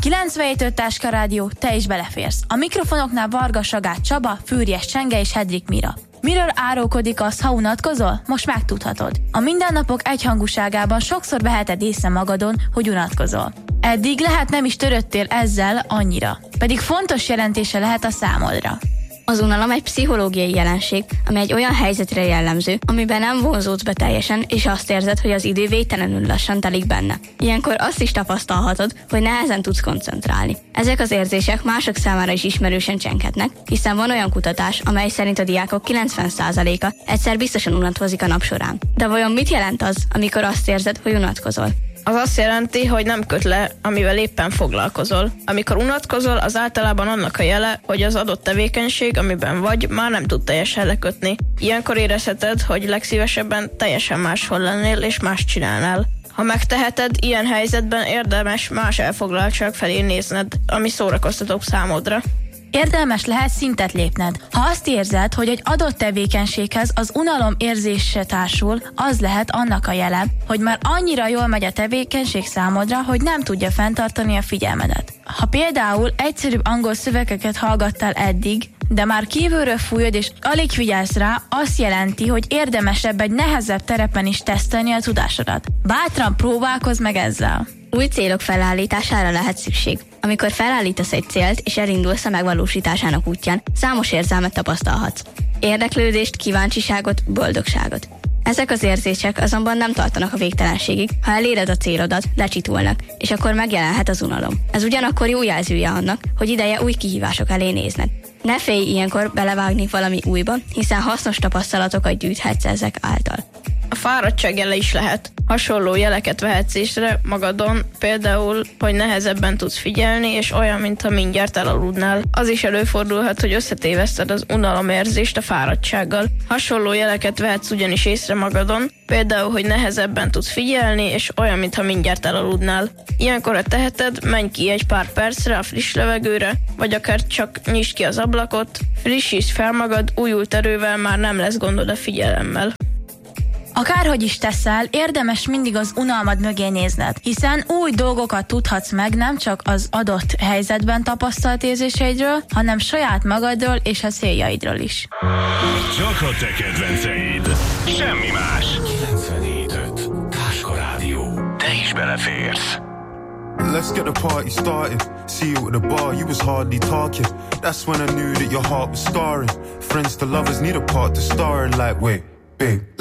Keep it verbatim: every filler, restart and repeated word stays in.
kilencvenhét öt Táska Rádió, te is beleférsz. A mikrofonoknál Varga Sagát Csaba, Fűrjes Csenge és Hedrik Mira. Miről árulkodik az, ha unatkozol? Most megtudhatod. A mindennapok egyhangúságában sokszor veheted észre magadon, hogy unatkozol. Eddig lehet nem is törődtél ezzel annyira, pedig fontos jelentése lehet a számodra. Az unalom egy pszichológiai jelenség, ami egy olyan helyzetre jellemző, amiben nem vonzódsz be teljesen, és azt érzed, hogy az idő végtelenül lassan telik benne. Ilyenkor azt is tapasztalhatod, hogy nehezen tudsz koncentrálni. Ezek az érzések mások számára is ismerősen csenghetnek, hiszen van olyan kutatás, amely szerint a diákok kilencven százaléka egyszer biztosan unatkozik a nap során. De vajon mit jelent az, amikor azt érzed, hogy unatkozol? Az azt jelenti, hogy nem köt le, amivel éppen foglalkozol. Amikor unatkozol, az általában annak a jele, hogy az adott tevékenység, amiben vagy, már nem tud teljesen lekötni. Ilyenkor érezheted, hogy legszívesebben teljesen máshol lennél és mást csinálnál. Ha megteheted, ilyen helyzetben érdemes más elfoglaltság felé nézned, ami szórakoztatóbb számodra. Érdemes lehet szintet lépned. Ha azt érzed, hogy egy adott tevékenységhez az unalom érzése társul, az lehet annak a jele, hogy már annyira jól megy a tevékenység számodra, hogy nem tudja fenntartani a figyelmedet. Ha például egyszerűbb angol szövegeket hallgattál eddig, de már kívülről fújod és alig figyelsz rá, azt jelenti, hogy érdemesebb egy nehezebb terepen is tesztelni a tudásodat. Bátran próbálkozz meg ezzel! Új célok felállítására lehet szükség. Amikor felállítasz egy célt és elindulsz a megvalósításának útján, számos érzelmet tapasztalhatsz. Érdeklődést, kíváncsiságot, boldogságot. Ezek az érzések azonban nem tartanak a végtelenségig, ha eléred a célodat, lecsitulnak, és akkor megjelenhet az unalom. Ez ugyanakkor jó jelzője annak, hogy ideje új kihívások elé nézned. Ne félj ilyenkor belevágni valami újba, hiszen hasznos tapasztalatokat gyűjthetsz ezek által. A fáradtság jele is lehet. Hasonló jeleket vehetsz észre magadon, például, hogy nehezebben tudsz figyelni, és olyan, mintha mindjárt elaludnál. Az is előfordulhat, hogy összetéveszted az unalomérzést a fáradtsággal. Hasonló jeleket vehetsz ugyanis észre magadon, például, hogy nehezebben tudsz figyelni, és olyan, mintha mindjárt elaludnál. Ilyenkor, ha teheted, menj ki egy pár percre a friss levegőre, vagy akár csak nyisd ki az ablakot, frissítsd fel magad, újult erővel már nem lesz gondod a figyelemmel. Akárhogy is teszel, érdemes mindig az unalmad mögé nézned, hiszen új dolgokat tudhatsz meg nem csak az adott helyzetben tapasztalt érzéseidről, hanem saját magadról és a céljaidról is. Csak a te kedvenceid, semmi más. kilencvenhét öt Táska Rádió. Te is beleférsz. Let's get the party started. See you at the bar, you was hardly talking. That's when I knew that your heart was scarring. Friends to lovers need a part to star in, like, wait, babe.